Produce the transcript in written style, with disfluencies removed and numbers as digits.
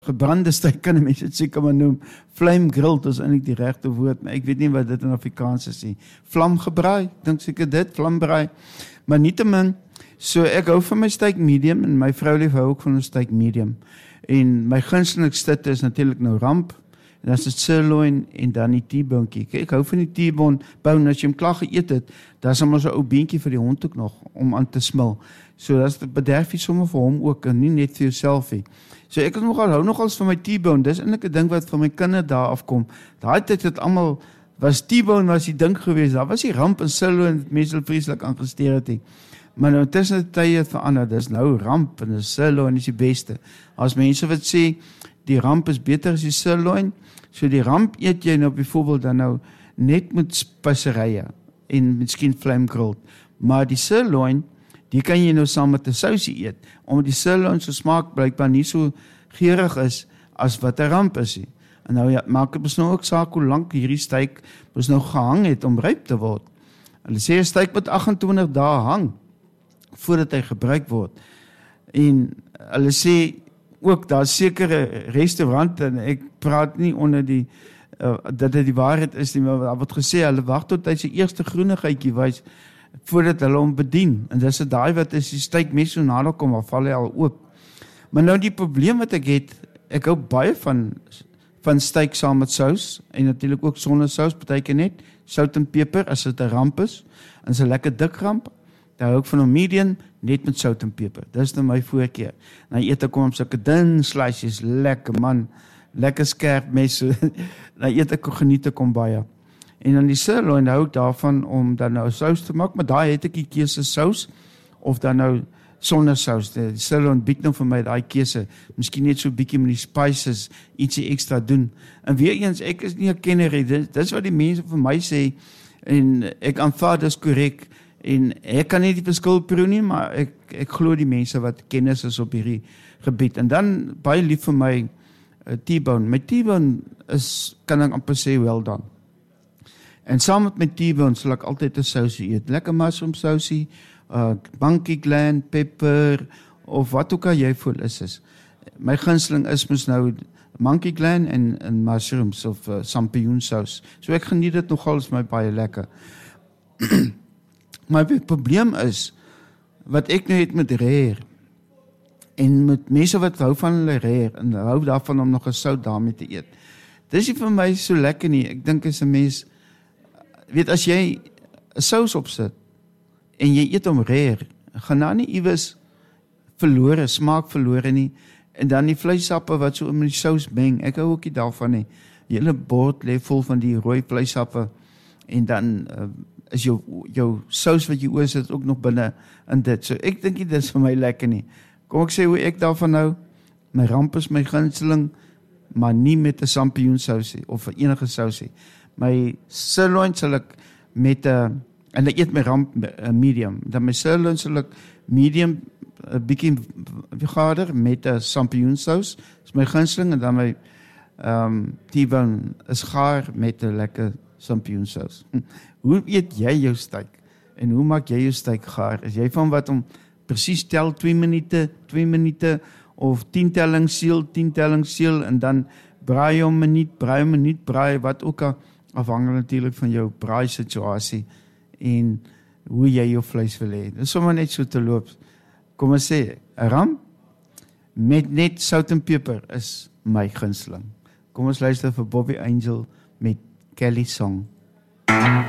gebrande steak kan mense dit seker maar noem. Flame grilled is eintlik die regte woord, maar ek weet nie wat dit in Afrikaans is nie. Vlamgebraai, dink seker dit, vlambraai. Maar nietemin, so ek hou van my steak medium en my vrou lief hou ook van 'n steak medium. En my gunsteling stit is natuurlik nou ramp. En dan is dit sirloin en dan die T-bonetjie. Ek hou van die T-bone, as jy hom klaar geëet het, dan is hom so 'n ou beentjie vir die hond ook nog, om aan te smil. So dat is dit bederf jy sommer vir hom ook, en nie net vir jouself nie. So ek hou nogals van my T-bone, dis eintlik 'n ding wat van my kinders daar afkom. Daai tyd het almal, was T-bone was die ding geweest, daar was die ramp en sirloin, mense het vreeslik aangesteer het nie. Maar nou tussen die tye het verander, dis nou ramp en die sirloin is die beste. As mense wat sê, die ramp is beter as die sirloin, so die ramp eet jy nou byvoorbeeld dan nou net met speserye en miskien flame grilled. Maar die sirloin, die kan jy nou saam met 'n sousie eet, omdat die sirloin se smaak blykbaar nie so geurig is as wat 'n ramp is nie. En nou ja, maak dit nou ook saak hoe lank hierdie steak nou gehang het om ryp te word. Hulle sê 'n steak moet 28 dae hang voordat hy gebruik word. En hulle sê ook daar sekere restaurante, en ek praat nie onder die dat dit die waarheid is nie, maar daar word gesê hulle wag tot hy sy eerste groenigheidjie wys voordat hulle hom bedien. En dis 'n daai wat is die steak mes so nader kom, dan val hy al oop. Maar nou die probleem wat ek het, ek hou baie van steak saam met sous en natuurlik ook sonder sous, partykeer net sout en peper as dit 'n ramp is, en so 'n lekker dik ramp. Dan hou ek van 'n medium net met sout en peper. Dis nou my voorkeur. Dan eet ek hom sulke dun slices, lekker man, lekker skerp mes. Dan eet ek geniet ek hom baie. En dan die sirloin hou ek daarvan om dan nou sous te maak, maar daai het ek die keuse sous of dan nou sonder sous. Die sirloin bied nou vir my daai keuse. Miskien net so 'n bietjie met die spices ietsie ekstra doen. En weer eens, ek is nie 'n kenner nie. Dis wat die mense vir my sê en ek aanvaar dis korrek. En ek kan nie die verskil proe nie, maar ek glo die mense wat kennis is op hierdie gebied. En dan baie lief vir my T-bone. My T-bone kan ek amper sê well done. En saam met my T-bone sal ek altyd 'n sousie eet. Lekker mushroom sousie, monkey gland, pepper, of wat ook al jy voel is. My gunsteling is mos nou monkey gland en mushrooms of sampioensous. So ek geniet dit nogal, is my baie lekker. Maar die probleem is, wat ek nou het met rare, en met mense wat hou van hulle rare, en hou daarvan om nog 'n sout daarmee te eet. Dis nie vir my so lekker nie. Ek dink as 'n mens, weet as jy 'n sous opsit, en jy eet hom rare, gaan daar nie iewers smaak verlore nie, en dan die vleissappe wat so in die sous meng, ek hou ook nie daarvan nie. Die hele bord lê vol van die rooi vleissappe, en dan is jou sous wat jy oorsit ook nog binne in dit. So ek dink nie dit is vir my lekker nie. Kom ek sê hoe ek daarvan hou, my ramp is my gunsteling, maar nie met 'n sampioensousie of enige sousie. My sirloin sal ek met en ek eet my ramp medium. Dan my sirloin sal ek medium 'n bietjie gaarder met 'n sampioensous. Dis my gunsteling, en dan my T-bone is gaar met 'n lekker sampioensous. Hoe eet jy jou steak? En hoe maak jy jou steak gaar? Is jy van wat om presies tel 2 minute, of 10 telling seel, en dan braai hom minuut, braai wat ook al, afhangend natuurlik van jou braai situasie, en hoe jy jou vleis wil hê. Dis sommer net so te loop. Kom ons sê, 'n ramp met net sout en peper is my gunsteling. Kom ons luister vir Bobby Angel met Kelly Song.